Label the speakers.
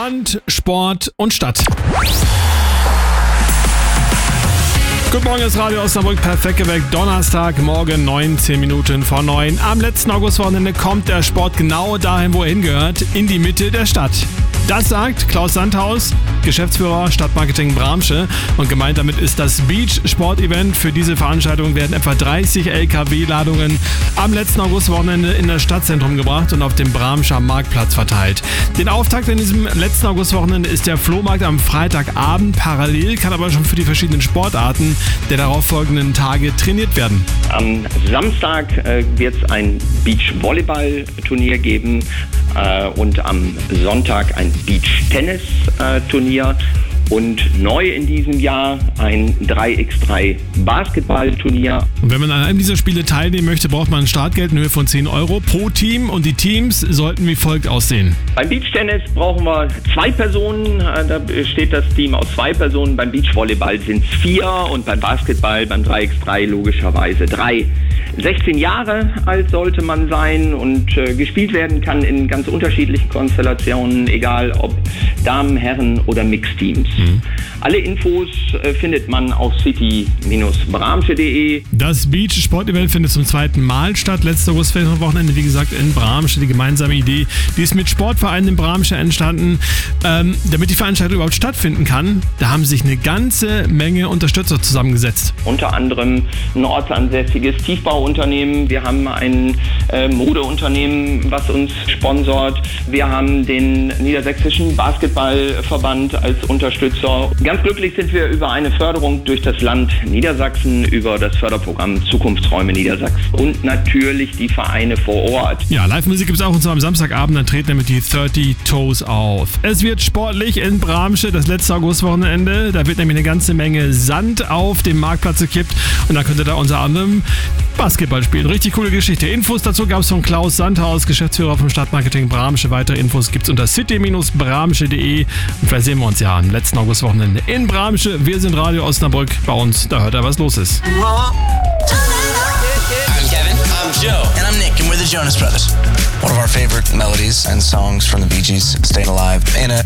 Speaker 1: Sand, Sport und Stadt. Guten Morgen, das Radio Osnabrück, perfekt geweckt. Donnerstag, morgen 19 Minuten vor 9. Am letzten Augustwochenende kommt der Sport genau dahin, wo er hingehört, in die Mitte der Stadt. Das sagt Klaus Sandhaus, Geschäftsführer Stadtmarketing Bramsche. Und gemeint damit ist das Beach-Sport-Event. Für diese Veranstaltung werden etwa 30 LKW-Ladungen am letzten Augustwochenende in das Stadtzentrum gebracht und auf dem Bramscher Marktplatz verteilt. Den Auftakt in diesem letzten Augustwochenende ist der Flohmarkt am Freitagabend. Parallel kann aber schon für die verschiedenen Sportarten der darauffolgenden Tage trainiert werden.
Speaker 2: Am Samstag wird es ein Beach-Volleyball-Turnier geben und am Sonntag ein Beach-Tennis-Turnier. Und neu in diesem Jahr ein 3x3 Basketballturnier.
Speaker 1: Und wenn man an einem dieser Spiele teilnehmen möchte, braucht man ein Startgeld in Höhe von 10 Euro pro Team. Und die Teams sollten wie folgt aussehen.
Speaker 2: Beim Beachtennis brauchen wir 2 Personen. Da besteht das Team aus 2 Personen. Beim Beachvolleyball sind es 4 und beim Basketball, beim 3x3 logischerweise 3. 16 Jahre alt sollte man sein und gespielt werden kann in ganz unterschiedlichen Konstellationen, egal ob Damen, Herren oder Mixteams. Alle Infos findet man auf city-bramsche.de.
Speaker 1: Das Beach-Sport-Event findet zum 2. Mal statt. Letztes Augustwochenende, wie gesagt, in Bramsche. Die gemeinsame Idee, die ist mit Sportvereinen in Bramsche entstanden. Damit die Veranstaltung überhaupt stattfinden kann, da haben sich eine ganze Menge Unterstützer zusammengesetzt.
Speaker 2: Unter anderem ein ortsansässiges Tiefbauunternehmen. Wir haben ein Modeunternehmen, was uns sponsort. Wir haben den Niedersächsischen Basketballverband als Unterstützer. Ganz glücklich sind wir über eine Förderung durch das Land Niedersachsen, über das Förderprogramm Zukunftsräume Niedersachsen und natürlich die Vereine vor Ort.
Speaker 1: Ja, Live-Musik gibt es auch, und zwar am Samstagabend, dann treten nämlich die 30 Toes auf. Es wird sportlich in Bramsche, das letzte Augustwochenende. Da wird nämlich eine ganze Menge Sand auf dem Marktplatz gekippt und dann könnt ihr da unter anderem Basketball spielen. Richtig coole Geschichte. Infos dazu gab es von Klaus Sandhaus, Geschäftsführer vom Stadtmarketing Bramsche. Weitere Infos gibt es unter city-bramsche.de. Und vielleicht sehen wir uns ja am letzten Augustwochenende in Bramsche. Wir sind Radio Osnabrück. Bei uns, da hört er, was los ist.
Speaker 3: I'm Kevin. I'm Joe. And I'm Nick, and we're the Jonas Brothers. One of our favorite melodies and songs from the Bee Gees, Staying Alive.